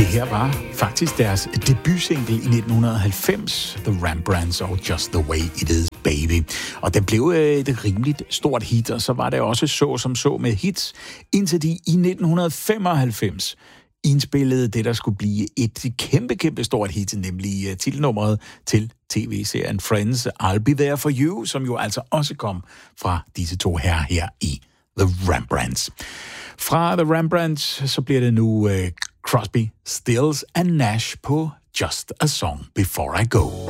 her var faktisk deres debutsingle i 1990, The Rembrandts og Just the Way It Is, Baby. Og den blev et rimeligt stort hit, og så var det også så med hits, indtil de i 1995 indspillede det, der skulle blive et kæmpe stort hit, nemlig titelnummeret til tv-serien Friends, I'll Be There For You, som jo altså også kom fra disse to herrer her i The Rembrandts. Fra The Rembrandts, så bliver det nu Crosby, Stills and Nash på Just a Song Before I Go.